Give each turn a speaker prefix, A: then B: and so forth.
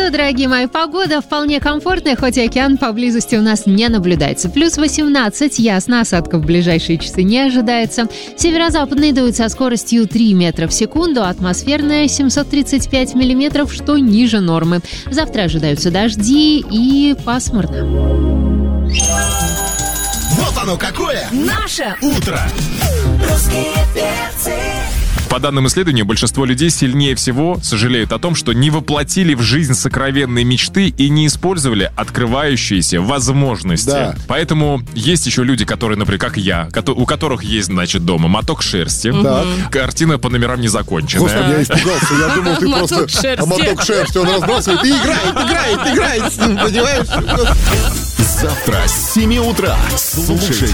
A: что, дорогие мои, погода вполне комфортная, хоть и океан поблизости у нас не наблюдается. Плюс 18, ясно, осадков в ближайшие часы не ожидается. Северо-западный дует со скоростью 3 метра в секунду, атмосферная 735 миллиметров, что ниже нормы. Завтра ожидаются дожди и пасмурно.
B: Вот оно какое!
C: Наше
B: утро!
C: Русские перцы.
D: По данным исследования, большинство людей сильнее всего сожалеют о том, что не воплотили в жизнь сокровенные мечты и не использовали открывающиеся возможности.
E: Да.
D: Поэтому есть еще люди, которые, например, как я, у которых есть, значит, дома моток шерсти.
E: Так.
D: Картина по номерам не законченная.
E: Господи, я испугался, я думал, ты
A: Моток
E: просто...
A: шерсти.
E: А моток шерсти он разбрасывает и играет с ним, понимаешь?
B: Завтра с 7 утра слушай